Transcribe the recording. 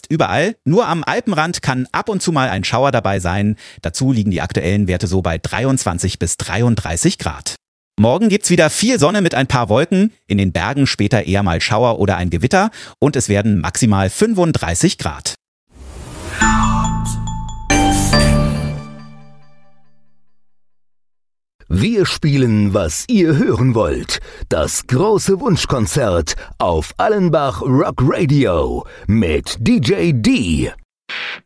fast überall. Nur am Alpenrand kann ab und zu mal ein Schauer dabei sein. Dazu liegen die aktuellen Werte so bei 23 bis 33 Grad. Morgen gibt's wieder viel Sonne mit ein paar Wolken. In den Bergen später eher mal Schauer oder ein Gewitter. Und es werden maximal 35 Grad. Wir spielen, was ihr hören wollt. Das große Wunschkonzert auf Allenbach Rock Radio mit DJ D.